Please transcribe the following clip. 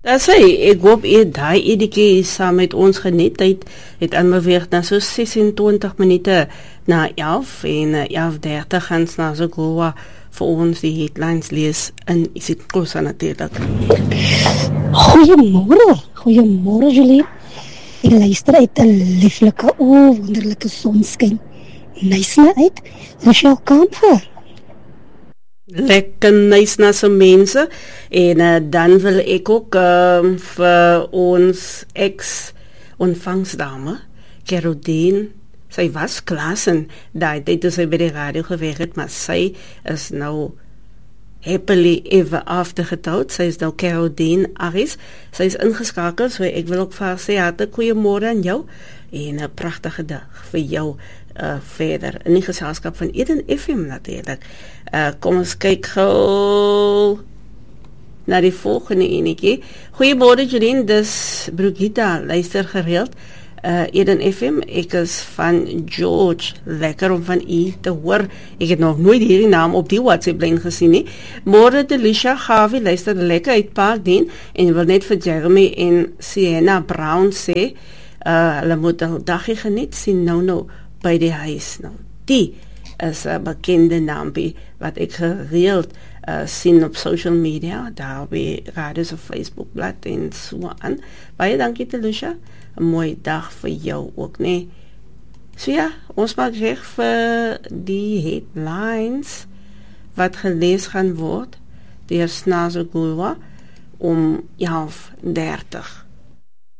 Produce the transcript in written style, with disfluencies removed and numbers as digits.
Ek hoop daai editjie saam met ons geniet het aanbeweeg na so 26 minute na 11 en 11:30 gaan na so Goa vir ons die headlines lees in isiXhosa natuurlik. Goeiemôre Julie. Ek luister uit 'n lieflike wonderlike sonskyn. Nysna uit. Rochelle Kamper. Lekker nice na so mense en dan wil ek ook vir ons ex-ontvangsdame Geraldine, sy was klas en daai tyd toe sy by die radio gewerk het, maar sy is nou happily ever after getrouwd. Sy is nou Geraldine Aris. Sy is ingeskakel, so ek wil ook vir haar sê hartlik goeiemôre aan jou en 'n pragtige dag vir jou verder in die geselskap van Eden FM natuurlijk. Kom ons kyk gou na die volgende enetjie. Goeiemôre Jolien, dis Brigitte, luister gereeld Eden FM, ek is van George, lekker om van u te hoor. Ek het nog nooit hierdie naam op die WhatsApp lyn gesien nie. Môre Delisha Gawie, luister lekker uit Parkdien en wil net vir Jeremy en Sienna Brown sê, hulle moet al dagie geniet sien nou by die huis. Nou, die is 'n bekende naampie wat ek gereeld sien op social media, daar by radios op Facebook blad en so aan. Baie dankie Delisha. 'n Mooi dag vir jou ook, nee. So ja, ons maak reg vir die headlines wat gelees gaan word deur Snazo Gulwa om 11:30.